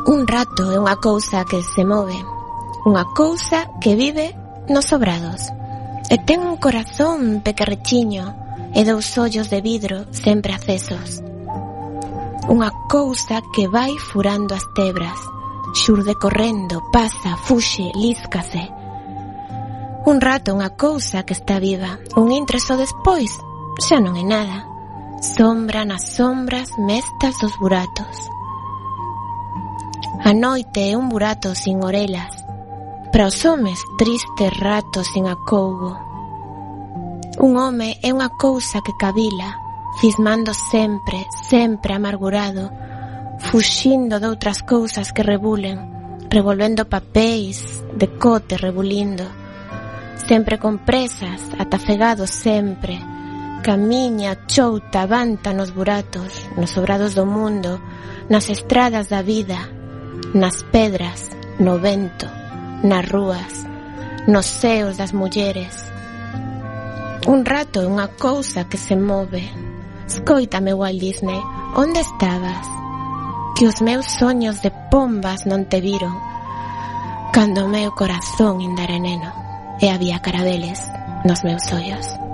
Un rato é unha cousa que se move, unha cousa que vive nos sobrados, e ten un corazón pequerrechiño e dous ollos de vidro sempre acesos. Unha cousa que vai furando as tebras, xurde correndo, pasa, fuxe, líscase. Un rato unha cousa que está viva, un intre só despois xa non é nada. Sombra nas sombras mestas dos buratos. A noite é un burato sin orelas, para os homes tristes ratos sin acougo. Un home é unha cousa que cavila, cismando sempre, sempre amargurado, fuxindo doutras cousas que rebulen, revolvendo papéis, decote rebulindo, sempre con presas, atafegado sempre, camiña, chouta, avanta nos buratos, nos sobrados do mundo, nas estradas da vida, nas pedras, no vento, nas rúas, nos seos das mulleres. Un rato é unha cousa que se move. Escoítame, Walt Disney, onde estabas? Que os meus soños de pombas non te viron, cando o meu corazón ainda era neno, e había carabeles nos meus ollos.